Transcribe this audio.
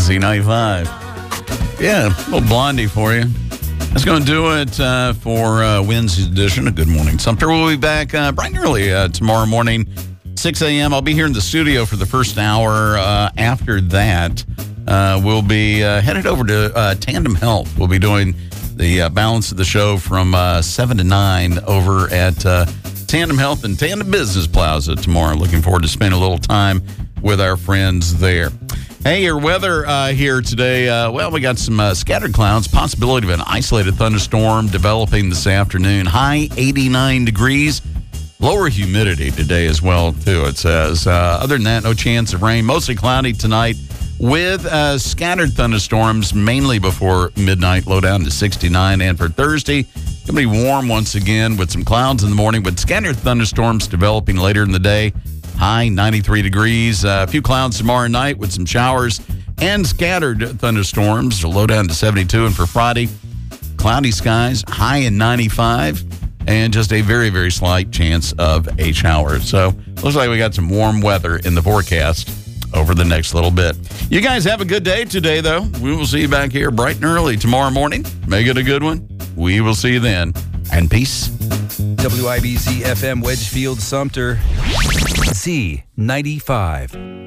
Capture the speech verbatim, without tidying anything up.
Z ninety-five. Yeah, a little Blondie for you. That's going to do it uh, for uh, Wednesday's edition of Good Morning Sumter. We'll be back uh, bright and early uh, tomorrow morning, six a.m. I'll be here in the studio for the first hour. Uh, after that, uh, we'll be uh, headed over to uh, Tandem Health. We'll be doing the uh, balance of the show from uh, seven to nine over at uh, Tandem Health and Tandem Business Plaza tomorrow. Looking forward to spending a little time with our friends there. Hey, your weather uh, here today, uh, well, we got some uh, scattered clouds, possibility of an isolated thunderstorm developing this afternoon. High eighty-nine degrees, lower humidity today as well, too, it says. Uh, other than that, no chance of rain. Mostly cloudy tonight with uh, scattered thunderstorms, mainly before midnight, low down to sixty-nine. And for Thursday, it's going to be warm once again with some clouds in the morning, with scattered thunderstorms developing later in the day. High ninety-three degrees. Uh, a few clouds tomorrow night with some showers and scattered thunderstorms. Low down to seventy-two. And for Friday, cloudy skies, high in ninety-five, and just a very, very slight chance of a shower. So looks like we got some warm weather in the forecast over the next little bit. You guys have a good day today, though. We will see you back here bright and early tomorrow morning. Make it a good one. We will see you then. And peace. W I B C F M Wedgefield Sumter, Z ninety-five.